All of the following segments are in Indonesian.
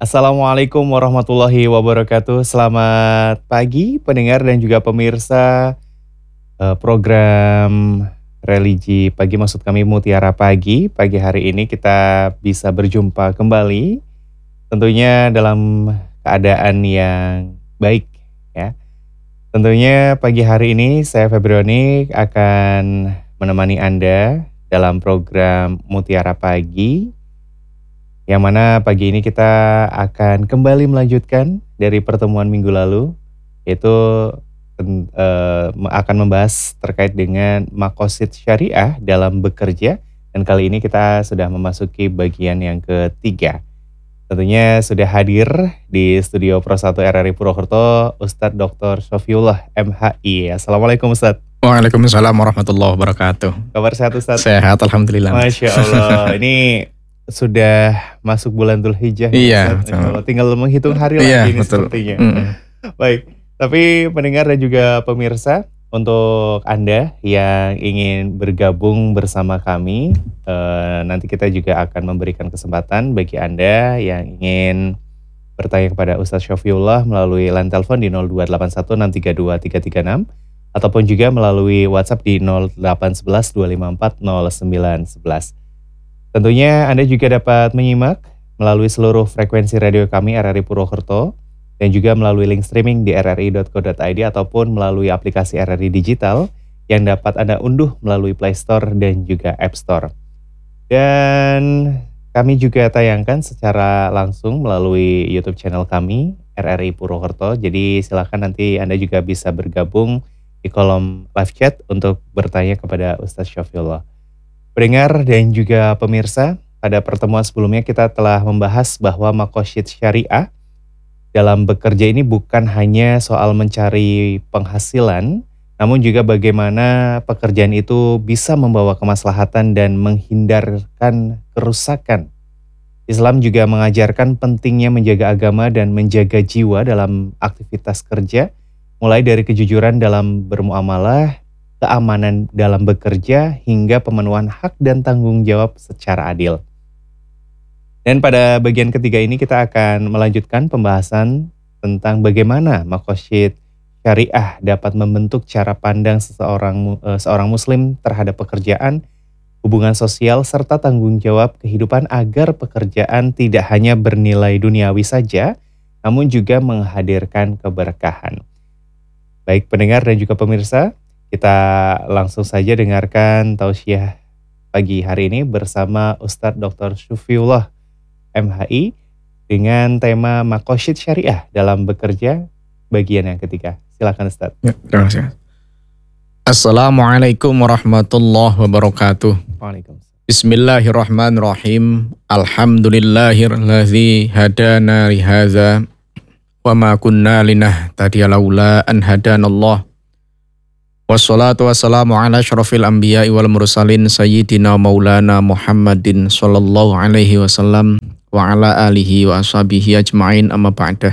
Assalamualaikum warahmatullahi wabarakatuh. Selamat pagi pendengar dan juga pemirsa program religi pagi, maksud kami Mutiara Pagi. Pagi hari ini kita bisa berjumpa kembali tentunya dalam keadaan yang baik ya. Tentunya pagi hari ini saya Febrioni akan menemani Anda dalam program Mutiara Pagi, yang mana pagi ini kita akan kembali melanjutkan dari pertemuan minggu lalu, yaitu akan membahas terkait dengan makosid syariah dalam bekerja. Dan kali ini kita sudah memasuki bagian yang ketiga. Tentunya sudah hadir di studio Pro 1 RRI Purwokerto Ustadz Dr. Syafiullah MHI. Assalamualaikum Ustadz. Waalaikumsalam warahmatullahi wabarakatuh. Kabar sehat Ustadz? Sehat, alhamdulillah. Masya Allah. Ini sudah masuk bulan Dzulhijjah ya, Iya, tinggal menghitung hari lagi ini sepertinya. Baik, tapi pendengar dan juga pemirsa, untuk Anda yang ingin bergabung bersama kami, nanti kita juga akan memberikan kesempatan bagi Anda yang ingin bertanya kepada Ustadz Syafiullah melalui line telepon di 02816323336 ataupun juga melalui WhatsApp di 08112540911. Tentunya Anda juga dapat menyimak melalui seluruh frekuensi radio kami RRI Purwokerto dan juga melalui link streaming di rri.co.id ataupun melalui aplikasi RRI Digital yang dapat Anda unduh melalui Play Store dan juga App Store. Dan kami juga tayangkan secara langsung melalui YouTube channel kami RRI Purwokerto. Jadi silakan nanti Anda juga bisa bergabung di kolom live chat untuk bertanya kepada Ustadz Syafiullah. Pendengar dan juga pemirsa, pada pertemuan sebelumnya kita telah membahas bahwa makosid syariah dalam bekerja ini bukan hanya soal mencari penghasilan, namun juga bagaimana pekerjaan itu bisa membawa kemaslahatan dan menghindarkan kerusakan. Islam juga mengajarkan pentingnya menjaga agama dan menjaga jiwa dalam aktivitas kerja, mulai dari kejujuran dalam bermuamalah, keamanan dalam bekerja, hingga pemenuhan hak dan tanggung jawab secara adil. Dan pada bagian ketiga ini kita akan melanjutkan pembahasan tentang bagaimana makosid syariah dapat membentuk cara pandang seorang muslim terhadap pekerjaan, hubungan sosial, serta tanggung jawab kehidupan agar pekerjaan tidak hanya bernilai duniawi saja, namun juga menghadirkan keberkahan. Baik pendengar dan juga pemirsa, kita langsung saja dengarkan tausiah pagi hari ini bersama Ustadz Dr. Syafiullah MHI dengan tema makosid syariah dalam bekerja bagian yang ketiga. Silakan Ustadz. Ya, terima kasih. Assalamualaikum warahmatullahi wabarakatuh. Waalaikumsalam. Bismillahirrahmanirrahim. Alhamdulillahirladzi hadana lihadza wa ma kunna linahtadiya laula an hadanallah. Wassalatu wassalamu ala asyrafil anbiya'i wal mursalin sayyidina maulana Muhammadin sallallahu alaihi wasallam wa ala alihi wa ashabihi ajma'in amma ba'dah.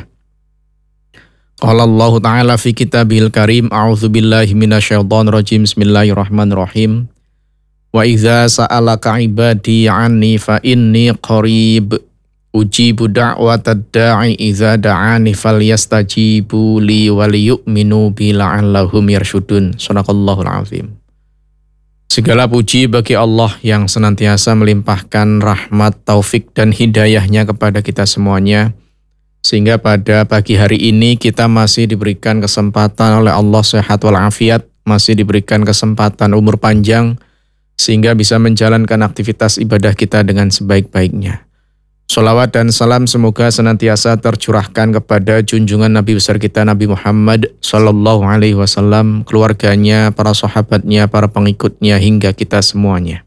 Qala Allah ta'ala fi kitabihil karim, a'udzu billahi minasyaitonir rajim, bismillahirrahmanirrahim. Wa idza sa'alaka ibadi 'anni fa inni qarib ujibu da'watad da'i idza da'ani falyastajibu li wa liyu'minu bi la'allahum yarsyudun. Shadaqallahul azim. Segala puji bagi Allah yang senantiasa melimpahkan rahmat, taufik dan hidayahnya kepada kita semuanya, sehingga pada pagi hari ini kita masih diberikan kesempatan oleh Allah sehat walafiat, masih diberikan kesempatan umur panjang sehingga bisa menjalankan aktivitas ibadah kita dengan sebaik-baiknya. Sholawat dan salam semoga senantiasa tercurahkan kepada junjungan Nabi besar kita Nabi Muhammad Sallallahu Alaihi Wasallam, keluarganya, para sahabatnya, para pengikutnya, hingga kita semuanya.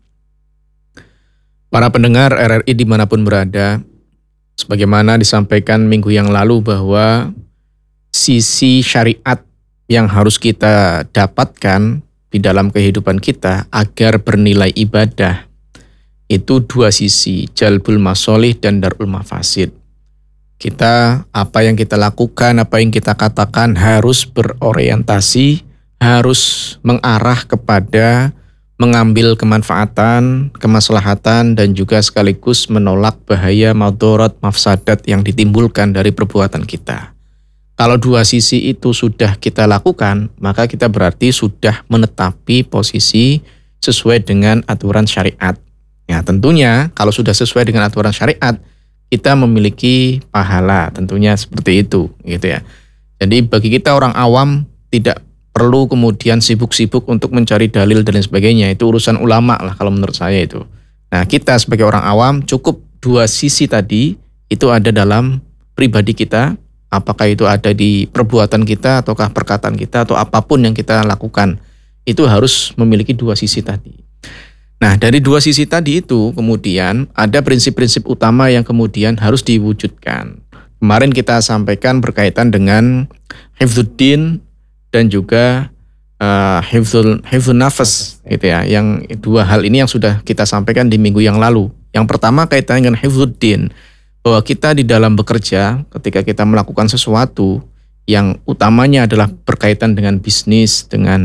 Para pendengar RRI dimanapun berada, sebagaimana disampaikan minggu yang lalu bahwa sisi syariat yang harus kita dapatkan di dalam kehidupan kita agar bernilai ibadah, itu dua sisi, jalbul masolih dan darul mafasid. Kita, apa yang kita lakukan, apa yang kita katakan harus berorientasi, harus mengarah kepada mengambil kemanfaatan, kemaslahatan, dan juga sekaligus menolak bahaya, madarat, mafsadat yang ditimbulkan dari perbuatan kita. Kalau dua sisi itu sudah kita lakukan, maka kita berarti sudah menetapi posisi sesuai dengan aturan syariat. Ya, tentunya kalau sudah sesuai dengan aturan syariat, kita memiliki pahala, tentunya seperti itu, gitu ya. Jadi bagi kita orang awam tidak perlu kemudian sibuk-sibuk untuk mencari dalil dan lain sebagainya. Itu urusan ulama lah kalau menurut saya itu. Nah, kita sebagai orang awam cukup dua sisi tadi itu ada dalam pribadi kita. Apakah itu ada di perbuatan kita ataukah perkataan kita atau apapun yang kita lakukan. Itu harus memiliki dua sisi tadi. Nah, dari dua sisi tadi itu kemudian ada prinsip-prinsip utama yang kemudian harus diwujudkan. Kemarin kita sampaikan berkaitan dengan hifdzuddin dan juga hifdzun nafas gitu ya. Yang dua hal ini yang sudah kita sampaikan di minggu yang lalu. Yang pertama kaitan dengan hifdzuddin, bahwa kita di dalam bekerja ketika kita melakukan sesuatu yang utamanya adalah berkaitan dengan bisnis,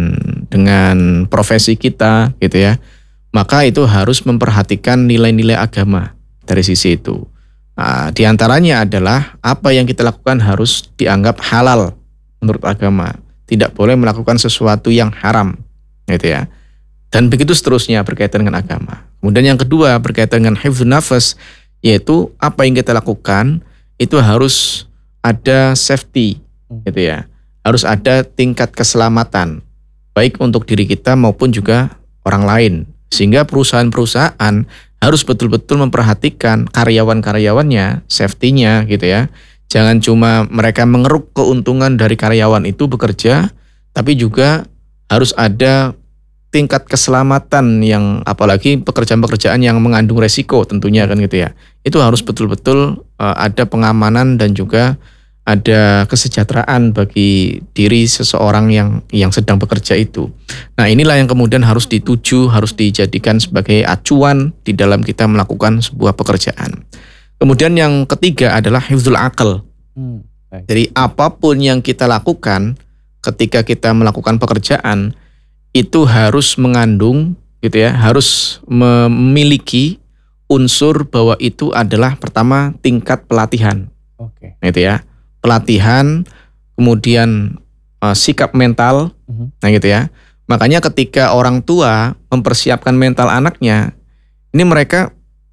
dengan profesi kita gitu ya. Maka itu harus memperhatikan nilai-nilai agama dari sisi itu. Nah, di antaranya adalah apa yang kita lakukan harus dianggap halal menurut agama. Tidak boleh melakukan sesuatu yang haram, gitu ya. Dan begitu seterusnya berkaitan dengan agama. Kemudian yang kedua berkaitan dengan hifdzun nafas, yaitu apa yang kita lakukan itu harus ada safety, gitu ya. Harus ada tingkat keselamatan, baik untuk diri kita maupun juga orang lain. Sehingga perusahaan-perusahaan harus betul-betul memperhatikan karyawan-karyawannya, safety-nya gitu ya. Jangan cuma mereka mengeruk keuntungan dari karyawan itu bekerja, tapi juga harus ada tingkat keselamatan yang apalagi pekerjaan-pekerjaan yang mengandung resiko tentunya kan gitu ya. Itu harus betul-betul ada pengamanan dan juga ada kesejahteraan bagi diri seseorang yang sedang bekerja itu. Nah, inilah yang kemudian harus dituju, harus dijadikan sebagai acuan di dalam kita melakukan sebuah pekerjaan. Kemudian yang ketiga adalah hifdzul aql. Jadi apapun yang kita lakukan ketika kita melakukan pekerjaan itu harus mengandung gitu ya, harus memiliki unsur bahwa itu adalah pertama tingkat pelatihan. Gitu ya. Pelatihan, kemudian sikap mental, nah gitu ya. Makanya ketika orang tua mempersiapkan mental anaknya, ini mereka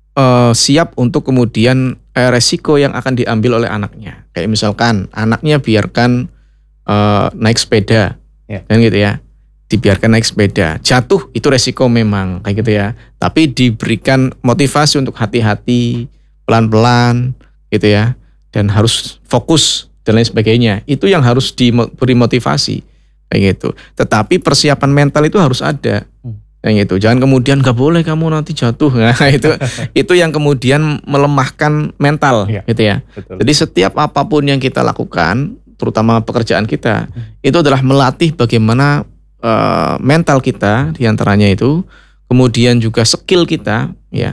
siap untuk kemudian resiko yang akan diambil oleh anaknya. Kayak misalkan anaknya biarkan naik sepeda, kan gitu ya. Dibiarkan naik sepeda, jatuh itu resiko memang kayak gitu ya. Tapi diberikan motivasi untuk hati-hati, pelan-pelan gitu ya. Dan harus fokus dan lain sebagainya. Itu yang harus diberi motivasi kayak gitu. Tetapi persiapan mental itu harus ada. Kayak gitu. Jangan kemudian gak boleh kamu nanti jatuh. Nah, itu yang kemudian melemahkan mental gitu ya. Betul. Jadi setiap apapun yang kita lakukan, terutama pekerjaan kita, itu adalah melatih bagaimana mental kita diantaranya itu, kemudian juga skill kita ya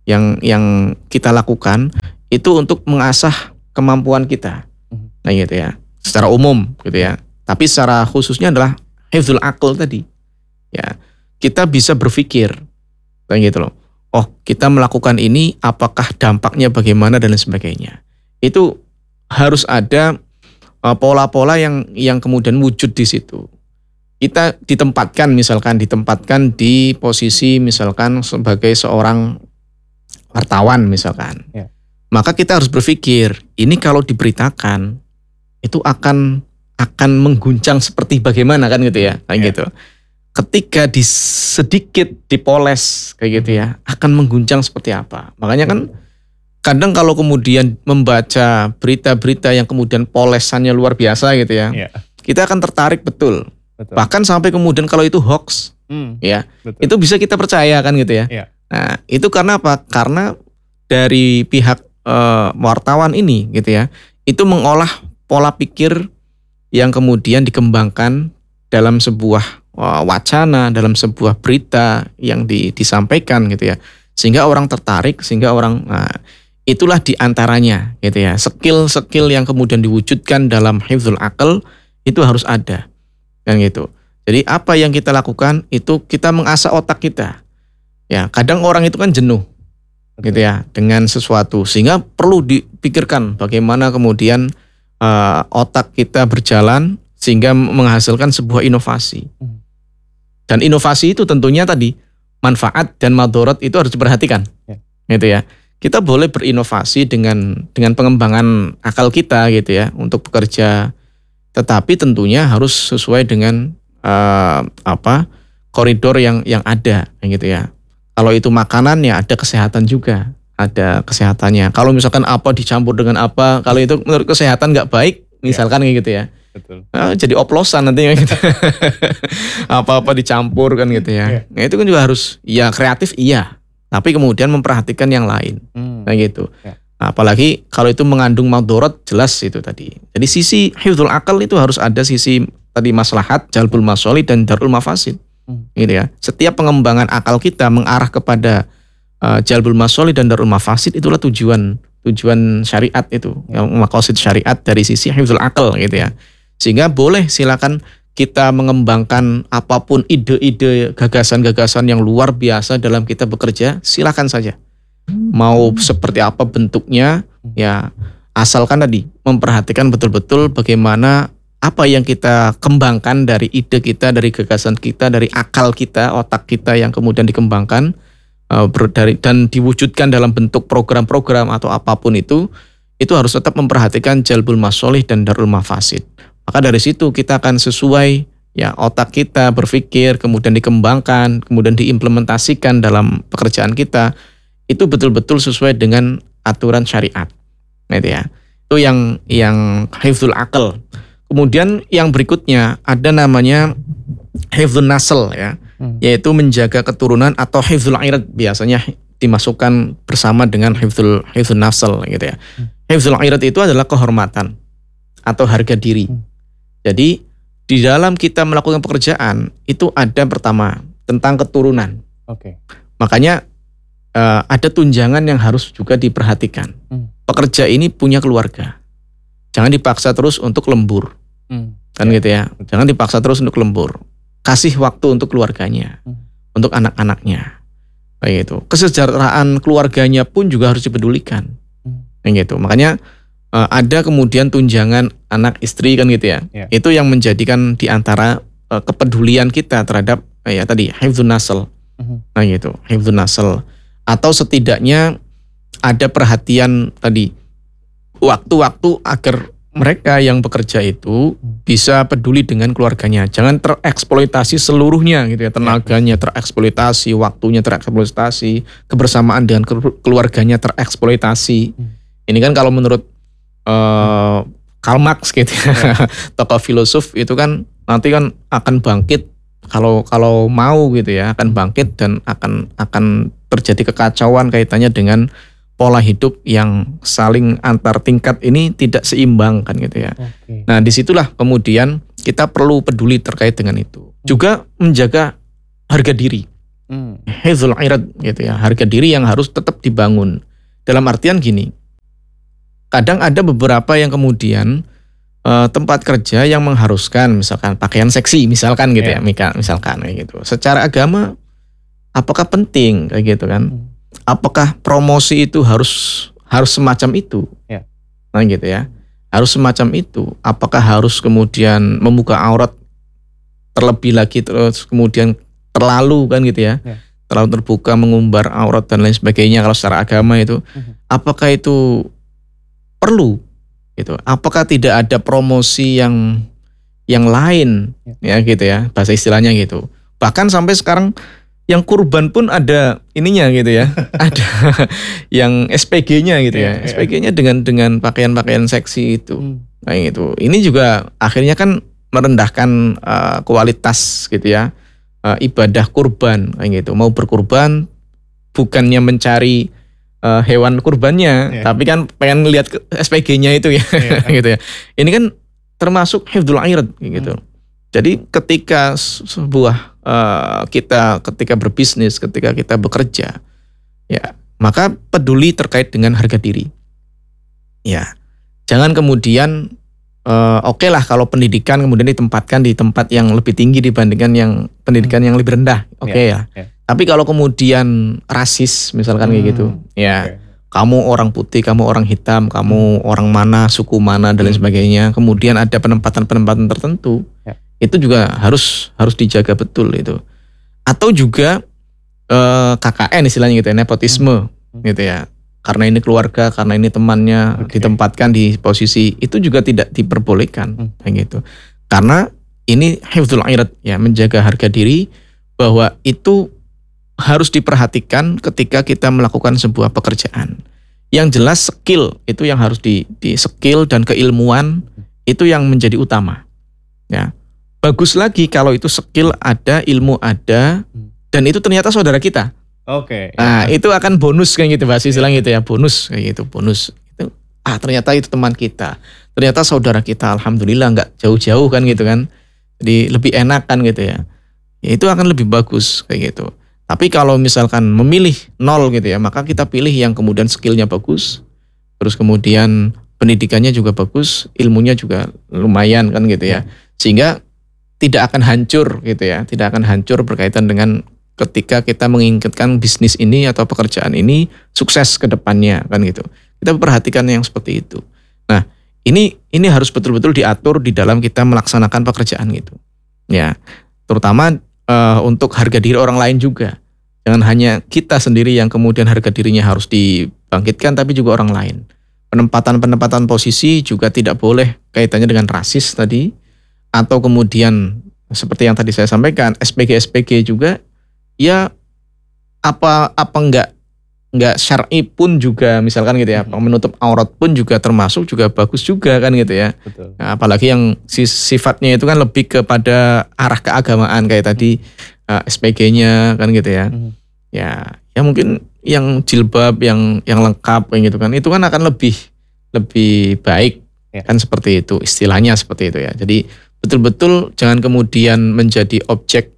yang kita lakukan itu untuk mengasah kemampuan kita. Nah gitu ya. Secara umum gitu ya. Tapi secara khususnya adalah hifdzul aql tadi. Ya. Kita bisa berpikir kayak gitu loh. Oh, kita melakukan ini apakah dampaknya bagaimana dan lain sebagainya. Itu harus ada pola-pola yang kemudian wujud di situ. Kita ditempatkan di posisi misalkan sebagai seorang wartawan misalkan. Ya. Maka kita harus berpikir, ini kalau diberitakan itu akan mengguncang seperti bagaimana kan gitu ya, kayak gitu. Ketika sedikit dipoles kayak gitu ya, akan mengguncang seperti apa. Makanya kan kadang kalau kemudian membaca berita-berita yang kemudian polesannya luar biasa gitu ya, kita akan tertarik betul. Bahkan sampai kemudian kalau itu hoax, ya, itu bisa kita percaya kan gitu ya. Nah, itu karena apa? Karena dari pihak wartawan ini gitu ya, itu mengolah pola pikir yang kemudian dikembangkan dalam sebuah wacana, dalam sebuah berita yang disampaikan gitu ya, sehingga orang tertarik, sehingga orang itulah diantaranya gitu ya, skill yang kemudian diwujudkan dalam hifdzul aql itu harus ada kan gitu. Jadi apa yang kita lakukan itu kita mengasah otak kita. Ya, kadang orang itu kan jenuh gitu ya dengan sesuatu, sehingga perlu dipikirkan bagaimana kemudian otak kita berjalan sehingga menghasilkan sebuah inovasi. Dan inovasi itu tentunya tadi manfaat dan madharat itu harus diperhatikan. Gitu ya. Kita boleh berinovasi dengan pengembangan akal kita gitu ya untuk bekerja, tetapi tentunya harus sesuai dengan koridor yang ada gitu ya. Kalau itu makanan ya ada kesehatan juga, ada kesehatannya. Kalau misalkan apa dicampur dengan apa, kalau itu menurut kesehatan nggak baik, misalkan kayak gitu ya. Betul. Jadi oplosan nantinya gitu. Apa-apa dicampur kan gitu ya. Nah itu kan juga harus ya kreatif iya, tapi kemudian memperhatikan yang lain, kayak gitu. Nah, apalagi kalau itu mengandung madharat, jelas itu tadi. Jadi sisi hifdzul akal itu harus ada sisi tadi maslahat, jalbul masolih dan darul mafasid. Gitu ya. Setiap pengembangan akal kita mengarah kepada jalbul masolih dan darul mafasid, itulah tujuan syariat itu, yang maqasid syariat dari sisi hifdzul akal gitu ya. Sehingga boleh silakan kita mengembangkan apapun ide-ide, gagasan-gagasan yang luar biasa dalam kita bekerja, silakan saja. Mau seperti apa bentuknya, ya asalkan tadi memperhatikan betul-betul bagaimana apa yang kita kembangkan dari ide kita, dari gagasan kita, dari akal kita, otak kita yang kemudian dikembangkan dan diwujudkan dalam bentuk program-program atau apapun itu harus tetap memperhatikan jalbul masolih dan darul mafasid. Maka dari situ kita akan sesuai ya otak kita berpikir, kemudian dikembangkan, kemudian diimplementasikan dalam pekerjaan kita, itu betul-betul sesuai dengan aturan syariat. Gitu ya. Itu yang hifdzul akal. Kemudian yang berikutnya ada namanya hifdzun nasl ya, yaitu menjaga keturunan atau hifdzul irad, biasanya dimasukkan bersama dengan hifdzun nasl gitu ya. Hifdzul irad itu adalah kehormatan atau harga diri. Jadi di dalam kita melakukan pekerjaan itu ada pertama tentang keturunan. Makanya ada tunjangan yang harus juga diperhatikan. Pekerja ini punya keluarga. Jangan dipaksa terus untuk lembur. Kan gitu ya. Jangan dipaksa terus untuk lembur. Kasih waktu untuk keluarganya, untuk anak-anaknya. Kayak gitu. Kesejahteraan keluarganya pun juga harus dipedulikan. Kayak gitu. Makanya ada kemudian tunjangan anak istri kan gitu ya. Itu yang menjadikan diantara kepedulian kita terhadap ya tadi hifdzun nasl. Nah gitu, hifdzun nasl. Atau setidaknya ada perhatian tadi waktu-waktu agar mereka yang bekerja itu bisa peduli dengan keluarganya. Jangan tereksploitasi seluruhnya gitu ya, tenaganya tereksploitasi, waktunya tereksploitasi, kebersamaan dengan keluarganya tereksploitasi. Ini kan kalau menurut Karl Marx gitu ya, tokoh filosof itu kan nanti kan akan bangkit kalau mau gitu ya, akan bangkit dan akan terjadi kekacauan kaitannya dengan pola hidup yang saling antar tingkat ini tidak seimbang kan gitu ya. Nah disitulah kemudian kita perlu peduli terkait dengan itu. Juga menjaga harga diri, hifdzul irad gitu ya, harga diri yang harus tetap dibangun. Dalam artian gini, kadang ada beberapa yang kemudian tempat kerja yang mengharuskan misalkan pakaian seksi misalkan gitu ya, misalkan kayak gitu. Secara agama apakah penting kayak gitu kan? Apakah promosi itu harus semacam itu? Nah gitu ya. Harus semacam itu. Apakah harus kemudian membuka aurat terlebih lagi terus kemudian terlalu kan gitu ya? Terlalu terbuka, mengumbar aurat dan lain sebagainya kalau secara agama itu. Apakah itu perlu gitu? Apakah tidak ada promosi yang lain ya gitu ya, bahasa istilahnya gitu. Bahkan sampai sekarang yang kurban pun ada ininya gitu ya. Ada yang SPG-nya gitu ya. SPG-nya dengan pakaian-pakaian seksi itu. Nah itu. Ini juga akhirnya kan merendahkan kualitas gitu ya. Ibadah kurban kayak gitu. Mau berkurban bukannya mencari hewan kurbannya, tapi kan pengen lihat SPG-nya itu ya, gitu ya. Ini kan termasuk hifdzul irad gitu. Jadi ketika sebuah kita ketika berbisnis, ketika kita bekerja, ya maka peduli terkait dengan harga diri. Ya, jangan kemudian oke lah kalau pendidikan kemudian ditempatkan di tempat yang lebih tinggi dibandingkan yang pendidikan yang lebih rendah. Oke ya. Tapi kalau kemudian rasis misalkan kayak gitu, ya kamu orang putih, kamu orang hitam, kamu orang mana, suku mana dan lain sebagainya. Kemudian ada penempatan-penempatan tertentu, itu juga harus dijaga betul itu. Atau juga KKN istilahnya gitu ya, nepotisme gitu ya. Karena ini keluarga, karena ini temannya ditempatkan di posisi itu juga tidak diperbolehkan kayak gitu. Karena ini hifdzul irad ya, menjaga harga diri, bahwa itu harus diperhatikan ketika kita melakukan sebuah pekerjaan. Yang jelas skill itu yang harus di skill dan keilmuan itu yang menjadi utama. Ya. Bagus lagi kalau itu skill ada, ilmu ada, dan itu ternyata saudara kita. Nah, itu akan bonus kayak gitu bahasa Islam gitu ya, bonus kayak gitu, bonus. Itu ternyata itu teman kita. Ternyata saudara kita, alhamdulillah nggak jauh-jauh kan gitu kan. Jadi lebih enak kan gitu ya. Itu akan lebih bagus kayak gitu. Tapi kalau misalkan memilih 0 gitu ya, maka kita pilih yang kemudian skillnya bagus, terus kemudian pendidikannya juga bagus, ilmunya juga lumayan kan gitu ya. Sehingga tidak akan hancur gitu ya, tidak akan hancur berkaitan dengan ketika kita menginginkan bisnis ini atau pekerjaan ini sukses ke depannya kan gitu. Kita perhatikan yang seperti itu. Nah, ini harus betul-betul diatur di dalam kita melaksanakan pekerjaan gitu. Ya, terutama untuk harga diri orang lain juga. Jangan hanya kita sendiri yang kemudian harga dirinya harus dibangkitkan, tapi juga orang lain. Penempatan posisi juga tidak boleh kaitannya dengan rasis tadi, atau kemudian seperti yang tadi saya sampaikan, SPG juga, ya apa enggak syar'i pun juga misalkan gitu ya, menutup aurat pun juga termasuk juga bagus juga kan gitu ya. Nah, apalagi yang sifatnya itu kan lebih kepada arah keagamaan kayak tadi SPG-nya kan gitu ya. Ya mungkin yang jilbab yang lengkap kayak gitu kan, itu kan akan lebih baik kan, seperti itu istilahnya, seperti itu ya. Jadi betul-betul jangan kemudian menjadi objek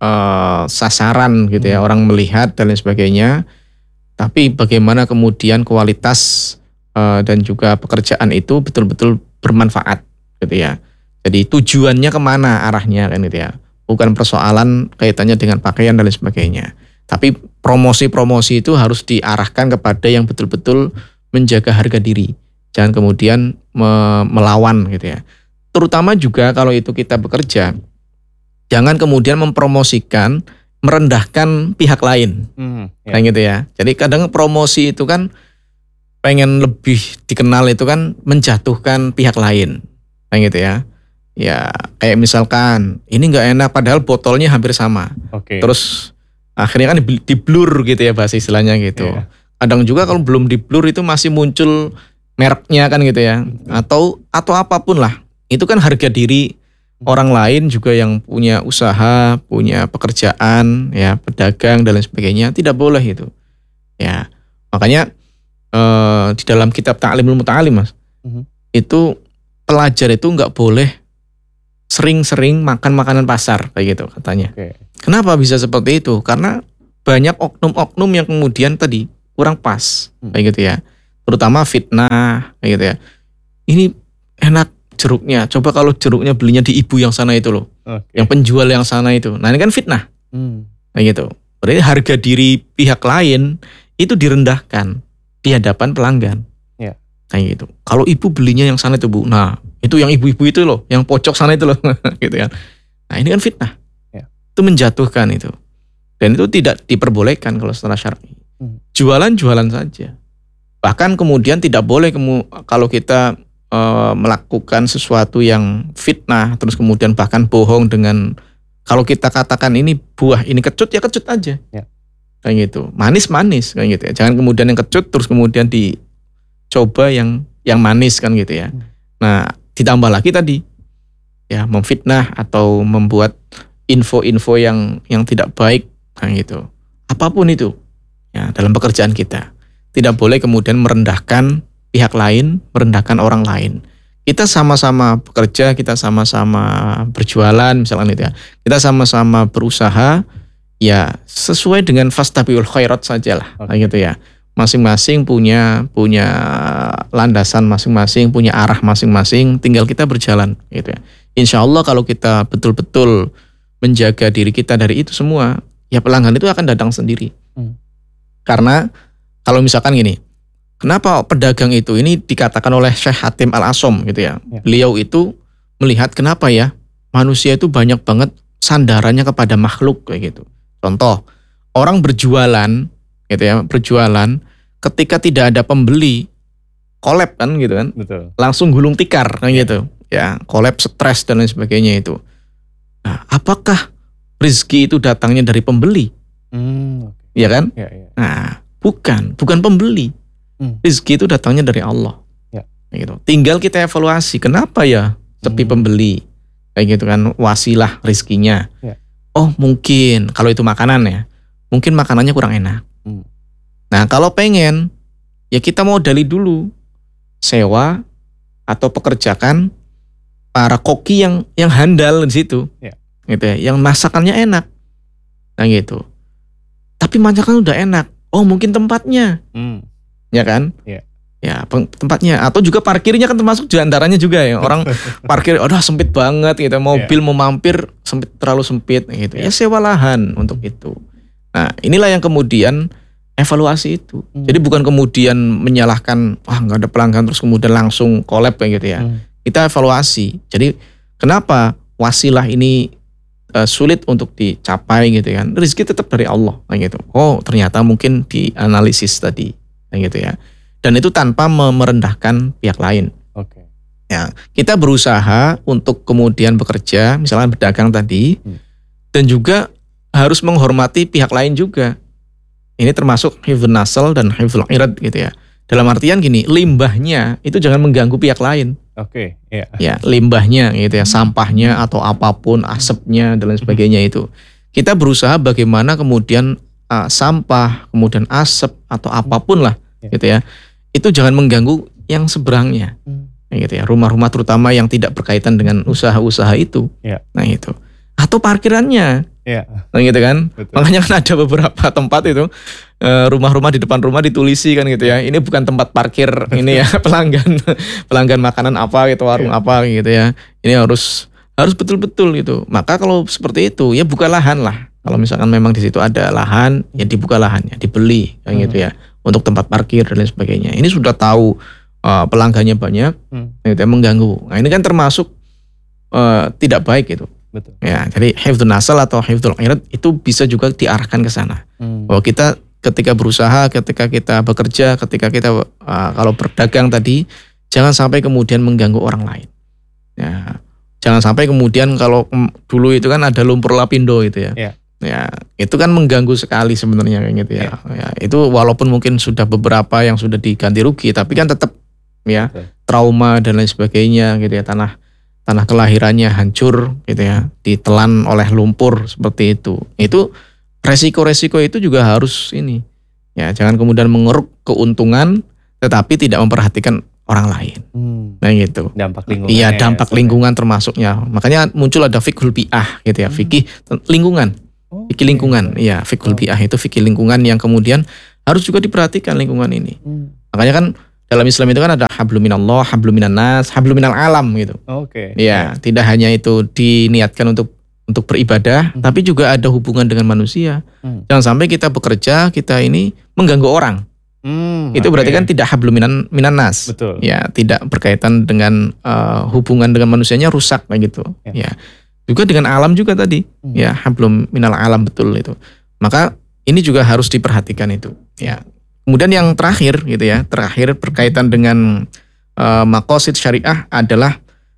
sasaran gitu ya, orang melihat dan lain sebagainya. Tapi bagaimana kemudian kualitas dan juga pekerjaan itu betul-betul bermanfaat gitu ya. Jadi tujuannya kemana arahnya kan gitu ya. Bukan persoalan kaitannya dengan pakaian dan lain sebagainya. Tapi promosi-promosi itu harus diarahkan kepada yang betul-betul menjaga harga diri. Jangan kemudian melawan gitu ya. Terutama juga kalau itu kita bekerja, jangan kemudian mempromosikan, merendahkan pihak lain. Kayak gitu ya. Jadi kadang promosi itu kan pengen lebih dikenal itu kan menjatuhkan pihak lain. Kayak gitu ya. Ya kayak misalkan ini nggak enak padahal botolnya hampir sama. Terus akhirnya kan di blur gitu ya bahasa istilahnya gitu. Kadang juga kalau belum di blur itu masih muncul mereknya kan gitu ya. Atau apapun lah. Itu kan harga diri orang lain juga yang punya usaha, punya pekerjaan, ya pedagang dan lain sebagainya, tidak boleh itu. Ya makanya di dalam kitab Ta'limul Muta'alim Mas, itu pelajar itu nggak boleh sering-sering makan makanan pasar kayak gitu katanya. Kenapa bisa seperti itu? Karena banyak oknum-oknum yang kemudian tadi kurang pas kayak gitu ya. Terutama fitnah kayak gitu ya. Ini enak jeruknya. Coba kalau jeruknya belinya di ibu yang sana itu loh. Yang penjual yang sana itu. Nah ini kan fitnah. Kayak gitu. Berarti harga diri pihak lain itu direndahkan di hadapan pelanggan. Kayak gitu. Kalau ibu belinya yang sana itu Bu. Nah itu yang ibu-ibu itu loh. Yang pojok sana itu loh. Gitu kan. Nah ini kan fitnah. Itu menjatuhkan itu. Dan itu tidak diperbolehkan kalau secara syar'i. Jualan-jualan saja. Bahkan kemudian tidak boleh kalau kita melakukan sesuatu yang fitnah, terus kemudian bahkan bohong dengan, kalau kita katakan ini buah, ini kecut ya kecut aja. Kayak gitu. Manis-manis kayak gitu ya. Jangan kemudian yang kecut terus kemudian dicoba yang manis kan gitu ya. Nah, ditambah lagi tadi ya memfitnah atau membuat info-info yang tidak baik kayak gitu. Apapun itu ya dalam pekerjaan kita. Tidak boleh kemudian merendahkan pihak lain, merendahkan orang lain. Kita sama-sama bekerja, kita sama-sama berjualan misalkan itu ya. Kita sama-sama berusaha ya sesuai dengan fastabiqul khairat sajalah kayak gitu ya. masing-masing punya landasan masing-masing, punya arah masing-masing, tinggal kita berjalan gitu ya. Insya Allah kalau kita betul-betul menjaga diri kita dari itu semua, ya pelanggan itu akan datang sendiri. Karena kalau misalkan gini, kenapa pedagang itu ini dikatakan oleh Syekh Hatim Al-Asom gitu ya. Beliau itu melihat kenapa ya manusia itu banyak banget sandarannya kepada makhluk kayak gitu. Contoh, orang berjualan gitu ya, berjualan ketika tidak ada pembeli, kolab kan gitu kan. Betul. Langsung gulung tikar kayak gitu. Ya, kolab, stres dan lain sebagainya itu. Nah, apakah rezeki itu datangnya dari pembeli? Iya kan? Nah, bukan pembeli. Rezeki itu datangnya dari Allah. Gitu. Tinggal kita evaluasi, kenapa ya sepi pembeli? Kayak gitu kan, wasilah rezekinya. Oh mungkin, kalau itu makanan ya, mungkin makanannya kurang enak. Nah kalau pengen, ya kita modali dulu. Sewa atau pekerjakan para koki yang handal di situ. Gitu ya, yang masakannya enak. Nah gitu. Tapi masakan udah enak. Oh mungkin tempatnya. Ya kan? Ya tempatnya, atau juga parkirnya kan termasuk diantaranya juga ya. Orang parkir, aduh sempit banget gitu, mobil mau mampir terlalu sempit gitu. Ya sewa lahan untuk itu. Nah inilah yang kemudian evaluasi itu. Jadi bukan kemudian menyalahkan, nggak ada pelanggan terus kemudian langsung collab kayak gitu ya. Kita evaluasi. Jadi kenapa wasilah ini sulit untuk dicapai gitu kan? Rezeki tetap dari Allah kayak gitu. Oh ternyata mungkin dianalisis tadi kayak gitu ya. Dan itu tanpa merendahkan pihak lain. Ya, kita berusaha untuk kemudian bekerja, misalnya berdagang tadi, dan juga harus menghormati pihak lain juga. Ini termasuk hifdzun nasl dan hifdzul irad gitu ya. Dalam artian gini, limbahnya itu jangan mengganggu pihak lain. Ya, limbahnya gitu ya, sampahnya atau apapun, asapnya dan lain sebagainya itu. Kita berusaha bagaimana kemudian sampah, kemudian asap atau apapun lah gitu ya. Itu jangan mengganggu yang seberangnya, gitu ya. Rumah-rumah terutama yang tidak berkaitan dengan usaha-usaha itu, nah itu. Atau parkirannya, nah gitu kan. Betul. Makanya kan ada beberapa tempat itu rumah-rumah di depan rumah ditulisi kan gitu ya. Ini bukan tempat parkir ini ya pelanggan makanan apa gitu, warung apa gitu ya. Ini harus betul-betul gitu. Maka kalau seperti itu ya buka lahan lah. Kalau misalkan memang di situ ada lahan, ya dibuka lahannya, dibeli kan gitu ya. Untuk tempat parkir dan lain sebagainya. Ini sudah tahu pelanggannya banyak, gitu ya, mengganggu. Nah ini kan termasuk tidak baik gitu. Betul. Ya, jadi hifdzun nasl atau hifdzul irad itu bisa juga diarahkan ke sana. Bahwa kita ketika berusaha, ketika kita bekerja, ketika kita kalau berdagang tadi, jangan sampai kemudian mengganggu orang lain. Ya, jangan sampai kemudian kalau dulu itu kan ada lumpur lapindo itu ya. Ya, itu kan mengganggu sekali sebenarnya kayak gitu ya. Ya, itu walaupun mungkin sudah beberapa yang sudah diganti rugi, tapi kan tetap ya trauma dan lain sebagainya gitu ya, tanah kelahirannya hancur gitu ya, ditelan oleh lumpur seperti itu. Itu resiko-resiko itu juga harus ini. Ya, jangan kemudian mengeruk keuntungan tetapi tidak memperhatikan orang lain. Nah gitu. Dampak lingkungan. Iya, dampak lingkungan termasuknya. Makanya muncul ada fiqhul bi'ah gitu ya, fikih lingkungan. Fikih lingkungan, ya fiqhul bi'ah itu fikih lingkungan yang kemudian harus juga diperhatikan lingkungan ini. Makanya kan dalam Islam itu kan ada hablum minallah, hablum minan nas, hablum minal alam gitu. Ya, tidak hanya itu diniatkan untuk beribadah, tapi juga ada hubungan dengan manusia. Jangan sampai kita bekerja, kita ini mengganggu orang. Itu berarti kan tidak hablum minan nas. Betul. Ya, tidak berkaitan dengan hubungan dengan manusianya rusak kayak gitu. Ya. Juga dengan alam juga tadi, ya hablum minal alam betul itu. Maka ini juga harus diperhatikan itu. Ya. Kemudian yang terakhir gitu ya, berkaitan dengan maqasid syariah adalah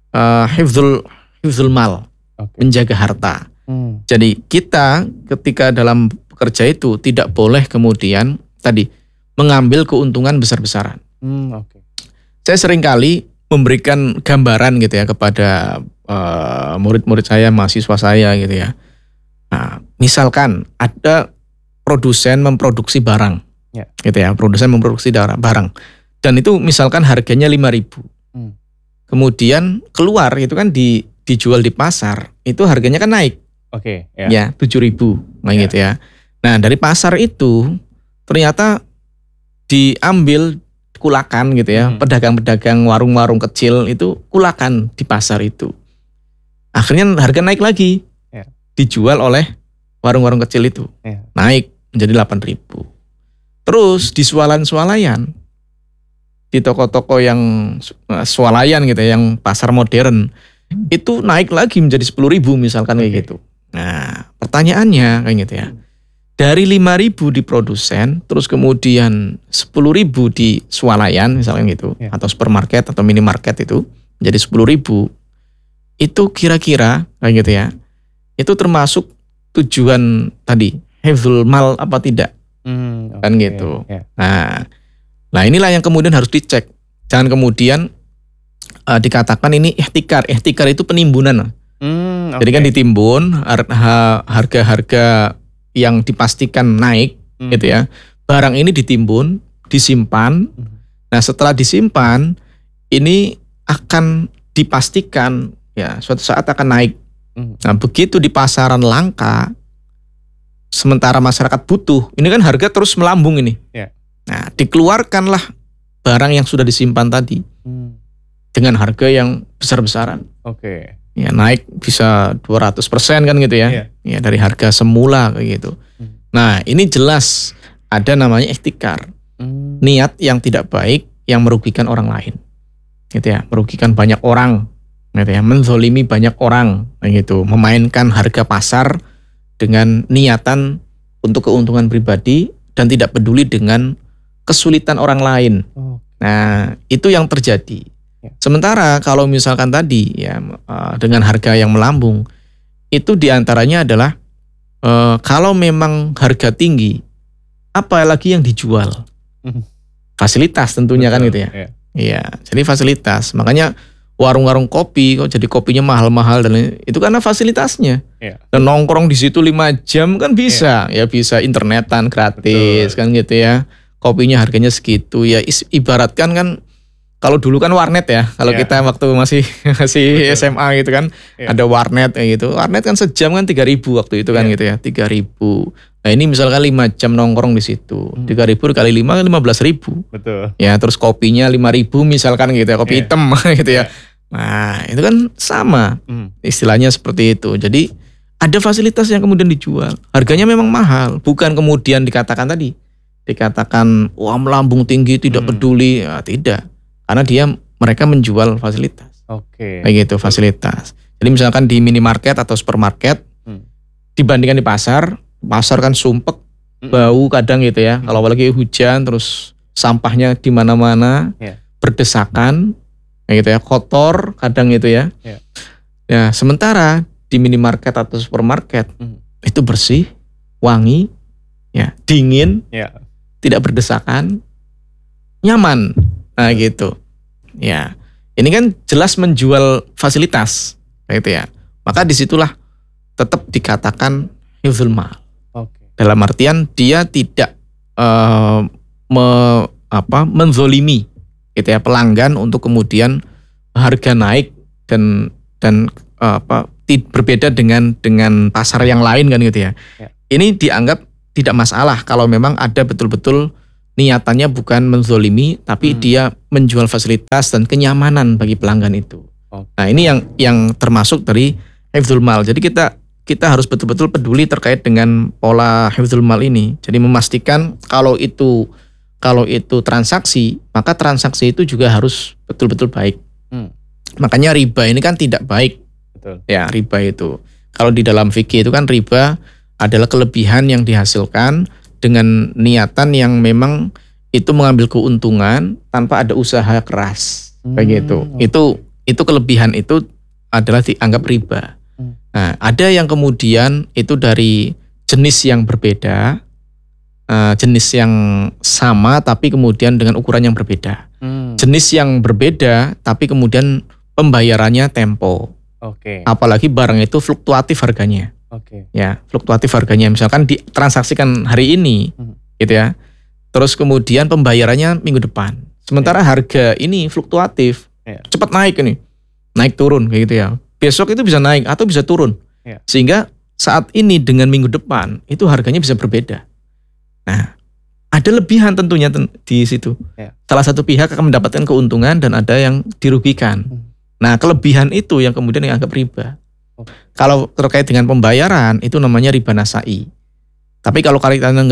hifdzul mal, menjaga harta. Jadi kita ketika dalam bekerja itu tidak boleh kemudian tadi mengambil keuntungan besar-besaran. Saya seringkali memberikan gambaran gitu ya kepada murid-murid saya, mahasiswa saya gitu ya. Nah, misalkan ada produsen memproduksi barang, gitu ya, produsen memproduksi barang, dan itu misalkan harganya 5.000, kemudian keluar itu kan dijual di pasar, itu harganya kan naik, ya 7.000, gitu ya. Nah dari pasar itu ternyata diambil kulakan gitu ya. Pedagang-pedagang warung-warung kecil itu kulakan di pasar itu. Akhirnya harga naik lagi. Dijual oleh warung-warung kecil itu. Naik menjadi 8.000. Terus di swalayan-swalayan, di toko-toko yang swalayan gitu ya, yang pasar modern, itu naik lagi menjadi 10.000 misalkan kayak gitu. Nah, pertanyaannya kayak gitu ya. Dari 5.000 di produsen, terus kemudian 10.000 di swalayan misalkan gitu, atau supermarket atau minimarket itu menjadi 10.000. Itu kira-kira kayak gitu ya. Itu termasuk tujuan tadi, hifdzul mal apa tidak? Kan gitu. Nah inilah yang kemudian harus dicek. Jangan kemudian dikatakan ini ihtikar. Ihtikar itu penimbunan. Jadi kan ditimbun harga-harga yang dipastikan naik gitu ya. Barang ini ditimbun, disimpan. Nah setelah disimpan, ini akan dipastikan ya suatu saat akan naik. Nah begitu di pasaran langka, sementara masyarakat butuh, ini kan harga terus melambung ini. Nah dikeluarkanlah barang yang sudah disimpan tadi dengan harga yang besar-besaran. Ya naik bisa 200% kan gitu ya. Ya dari harga semula kayak gitu. Nah ini jelas ada namanya ihtikar. Niat yang tidak baik yang merugikan orang lain. Gitu ya, merugikan banyak orang. Gitu ya, menzolimi banyak orang gitu, memainkan harga pasar dengan niatan untuk keuntungan pribadi dan tidak peduli dengan kesulitan orang lain. Nah itu yang terjadi. Sementara kalau misalkan tadi ya dengan harga yang melambung, itu diantaranya adalah kalau memang harga tinggi, apa lagi yang dijual? Fasilitas tentunya. Betul, kan gitu ya. Iya, jadi fasilitas. Makanya warung-warung kopi kok jadi kopinya mahal-mahal dan itu karena fasilitasnya. Dan nongkrong di situ 5 jam kan bisa, ya bisa internetan gratis. Betul. Kan gitu ya. Kopinya harganya segitu ya, ibaratkan kan kalau dulu kan warnet ya. Kalau kita waktu masih SMA gitu kan, ada warnet kayak gitu. Warnet kan sejam kan 3.000 waktu itu kan gitu ya, 3.000. Nah ini misalkan 5 jam nongkrong di situ, 3.000 kali 5 kan 15.000. Betul. Ya terus kopinya 5.000 misalkan gitu ya, kopi hitam gitu ya. Nah itu kan sama, istilahnya seperti itu. Jadi ada fasilitas yang kemudian dijual, harganya memang mahal, bukan kemudian dikatakan wah melambung tinggi tidak peduli, ya, tidak, karena mereka menjual fasilitas. Kayak gitu fasilitas. Jadi misalkan di minimarket atau supermarket dibandingkan di pasar kan sumpek, bau kadang gitu ya. Kalau apalagi hujan terus sampahnya di mana-mana, berdesakan, gitu ya, kotor kadang gitu ya. Ya sementara di minimarket atau supermarket itu bersih, wangi, ya dingin, tidak berdesakan, nyaman. Nah gitu. Ya ini kan jelas menjual fasilitas, gitu ya. Maka disitulah tetap dikatakan hifdzul mal. Dalam artian dia tidak menzolimi gitu ya pelanggan untuk kemudian harga naik dan berbeda dengan pasar yang lain kan gitu ya. Ini dianggap tidak masalah kalau memang ada betul-betul niatannya bukan menzolimi tapi dia menjual fasilitas dan kenyamanan bagi pelanggan itu. Nah ini yang termasuk dari hifdzul mal. Jadi kita harus betul-betul peduli terkait dengan pola hifdzul mal ini. Jadi memastikan kalau itu transaksi, maka transaksi itu juga harus betul-betul baik. Makanya riba ini kan tidak baik. Betul. Ya, riba itu. Kalau di dalam fikih itu kan riba adalah kelebihan yang dihasilkan dengan niatan yang memang itu mengambil keuntungan tanpa ada usaha keras. Kayak gitu. Itu kelebihan itu adalah dianggap riba. Nah, ada yang kemudian itu dari jenis yang berbeda, jenis yang sama tapi kemudian dengan ukuran yang berbeda. Jenis yang berbeda tapi kemudian pembayarannya tempo. Apalagi barang itu fluktuatif harganya. Ya, fluktuatif harganya. Misalkan ditransaksikan hari ini, gitu ya. Terus kemudian pembayarannya minggu depan. Sementara harga ini fluktuatif, cepat naik ini, naik turun kayak gitu ya. Besok itu bisa naik atau bisa turun. Sehingga saat ini dengan minggu depan itu harganya bisa berbeda. Nah, ada lebihan tentunya di situ. Ya. Salah satu pihak akan mendapatkan keuntungan dan ada yang dirugikan. Nah, kelebihan itu yang kemudian dianggap riba. Kalau terkait dengan pembayaran itu namanya riba nasai. Tapi kalau kaitan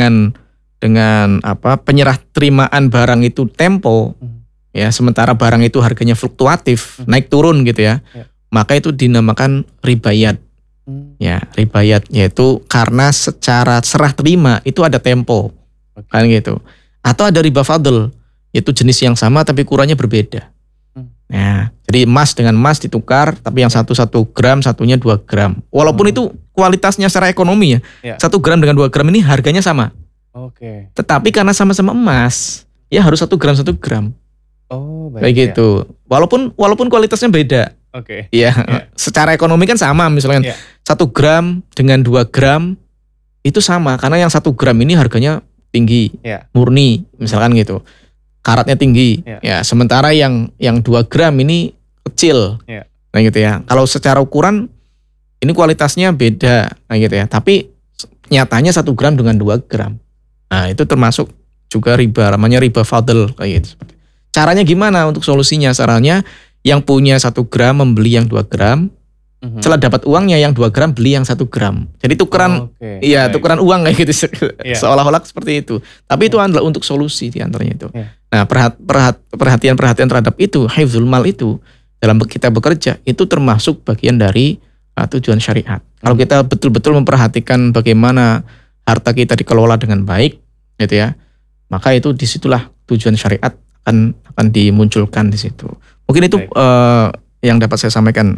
dengan penyerah terimaan barang itu tempo, ya sementara barang itu harganya fluktuatif, naik turun gitu ya, maka itu dinamakan ribayat. Ya, ribayat yaitu karena secara serah terima itu ada tempo, kan gitu. Atau ada riba fadl, yaitu jenis yang sama tapi ukurannya berbeda. Nah, jadi emas dengan emas ditukar, tapi yang 1 gram, satunya 2 gram. Walaupun itu kualitasnya secara ekonomi ya, 1 gram dengan 2 gram ini harganya sama. Oke. Tetapi karena sama-sama emas, ya harus 1 gram 1 gram. Oh, baik. Kayak gitu. Walaupun kualitasnya beda. Oke. Iya, secara ekonomi kan sama, misalnya 1 gram dengan 2 gram itu sama, karena yang 1 gram ini harganya tinggi, murni, misalkan gitu. Karatnya tinggi, ya. Sementara yang 2 gram ini kecil, nah gitu ya. Kalau secara ukuran ini kualitasnya beda, nah gitu ya. Tapi nyatanya 1 gram dengan 2 gram, nah itu termasuk juga riba, namanya riba fadl kayak gitu. Caranya gimana untuk solusinya? Caranya yang punya 1 gram membeli yang 2 gram, setelah dapat uangnya yang 2 gram beli yang 1 gram. Jadi tukeran, tukeran uang kayak gitu, seolah-olah seperti itu. Tapi itu adalah untuk solusi di antaranya itu. Nah, perhatian terhadap itu, hifzul mal itu dalam kita bekerja itu termasuk bagian dari tujuan syariat. Kalau kita betul-betul memperhatikan bagaimana harta kita dikelola dengan baik, gitu ya, maka itu disitulah tujuan syariat akan dimunculkan di situ. Mungkin itu yang dapat saya sampaikan.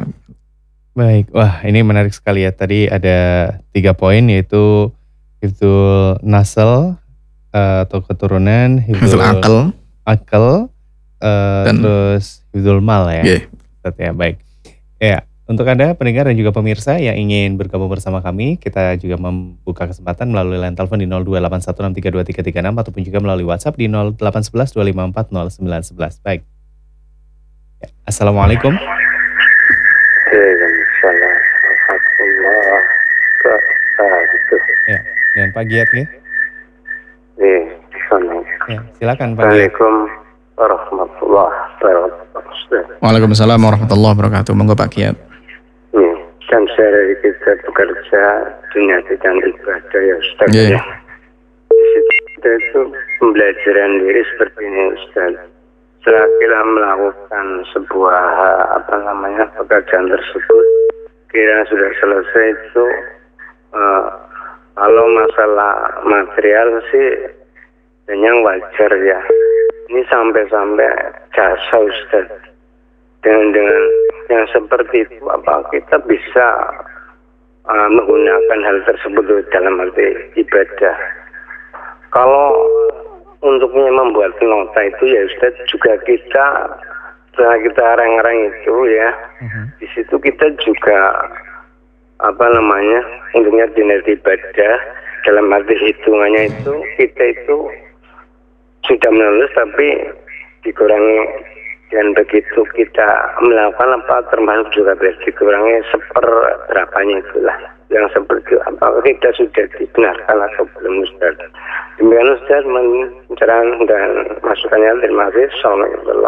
Baik, wah ini menarik sekali ya. Tadi ada 3 poin, yaitu hifdzul nasl atau keturunan, hifdzul akal, terus hifdzul mal ya. Ya, baik. Ya, untuk Anda pendengar dan juga pemirsa yang ingin bergabung bersama kami, kita juga membuka kesempatan melalui line telepon di 02816323336 ataupun juga melalui WhatsApp di 081125400911. Baik. Ya, Assalamualaikum. Ya, dengan Pak Giat ya. Ya, silakan Pak Giat. Assalamualaikum warahmatullahi wabarakatuh. Waalaikumsalam warahmatullahi wabarakatuh. Monggo Pak Giat. Kan sehari kita bekerja dunia dan ibadah ya Ustaz ya. Di situ kita itu pembelajaran diri seperti ini Ustaz. Setelah kita melakukan sebuah pekerjaan tersebut, kira sudah selesai itu, kalau masalah material sih yang wajar ya. Ini sampai jasa Ustaz. Dengan yang seperti itu, apa kita bisa menggunakan hal tersebut dalam arti ibadah? Kalau untuknya membuat nota itu ya Ustaz, juga kita setelah kita reng-reng itu ya, di situ kita juga untuknya dinner ibadah, dalam arti hitungannya itu kita itu sudah menulis tapi dikurangi, dan begitu kita melakukan termasuk juga dikurangi seperberapanya itulah, yang seperti kita sudah dibenarkan atau belum Ustaz. Demikian Ustaz pencerahan dan masukannya, terima kasih. Assalamualaikum.